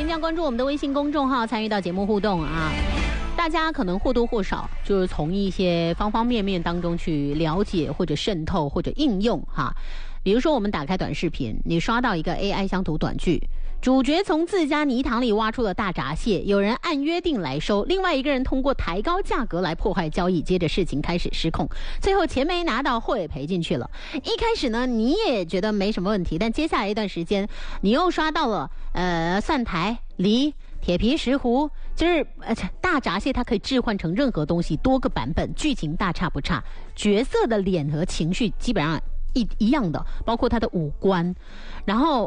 添加关注我们的微信公众号，参与到节目互动啊。大家可能或多或少就是从一些方方面面当中去了解或者渗透或者应用哈。比如说我们打开短视频，你刷到一个 AI 乡土短剧，主角从自家泥塘里挖出了大闸蟹，有人按约定来收，另外一个人通过抬高价格来破坏交易，接着事情开始失控，最后钱没拿到，货也赔进去了。一开始呢你也觉得没什么问题，但接下来一段时间你又刷到了蒜苔、梨、铁皮石斛，就是大闸蟹它可以置换成任何东西，多个版本，剧情大差不差，角色的脸和情绪基本上一样的，包括它的五官，然后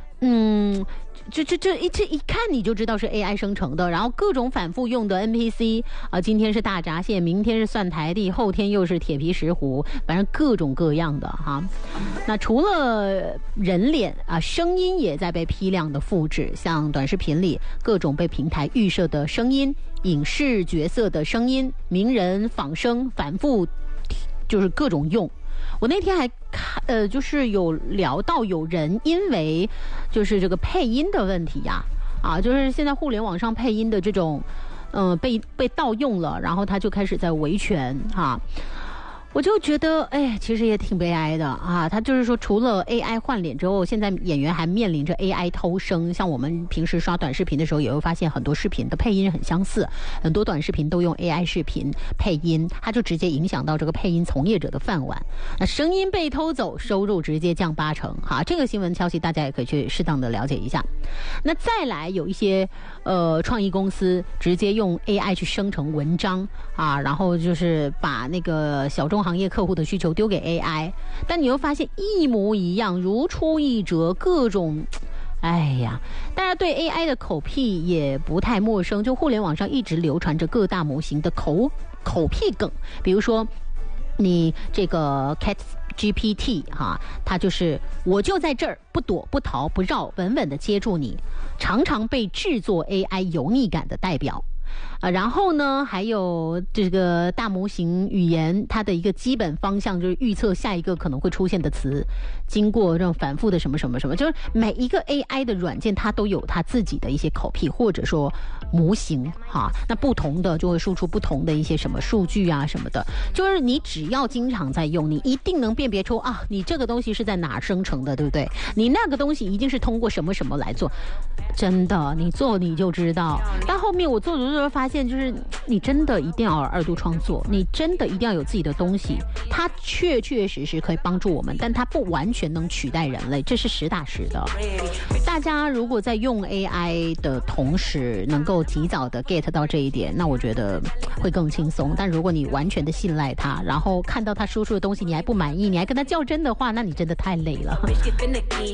这一看你就知道是 AI 生成的，然后各种反复用的 NPC 啊，今天是大闸蟹，明天是蒜苔地，后天又是铁皮石斛，反正各种各样的哈。那除了人脸啊，声音也在被批量的复制，像短视频里各种被平台预设的声音、影视角色的声音、名人仿声，反复就是各种用。我那天还就是有聊到有人因为就是这个配音的问题呀，就是现在互联网上配音的这种被盗用了，然后他就开始在维权哈。我就觉得其实也挺悲哀的啊。他就是说除了 AI 换脸之后，现在演员还面临着 AI 偷声，像我们平时刷短视频的时候也会发现很多视频的配音很相似，很多短视频都用 AI 视频配音，它就直接影响到这个配音从业者的饭碗。那声音被偷走，收入直接降80%哈。这个新闻消息大家也可以去适当的了解一下。那再来有一些创意公司直接用 AI 去生成文章啊，然后就是把那个小众行业客户的需求丢给 AI， 但你又发现一模一样，如出一辙，各种大家对 AI 的口癖也不太陌生，就互联网上一直流传着各大模型的口癖梗，比如说你这个 ChatGPT 它就是我就在这儿，不躲不逃不绕，稳稳的接住你，常常被制作 AI 油腻感的代表。然后呢还有这个大模型语言，它的一个基本方向就是预测下一个可能会出现的词，经过这种反复的什么什么什么，就是每一个 AI 的软件它都有它自己的一些口癖或者说模型那不同的就会输出不同的一些什么数据啊什么的，就是你只要经常在用，你一定能辨别出你这个东西是在哪儿生成的，对不对？你那个东西一定是通过什么什么来做，真的你做你就知道。但后面我做着做着发现，就是你真的一定要有二度创作，你真的一定要有自己的东西，它确实可以帮助我们，但它不完全能取代人类，这是实打实的。大家如果在用 AI 的同时能够及早的 get 到这一点，那我觉得会更轻松。但如果你完全的信赖它，然后看到它输出的东西你还不满意，你还跟它较真的话，那你真的太累了。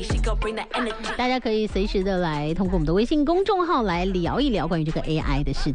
大家可以随时的来通过我们的微信公众号来聊一聊关于这个 AI 的事情。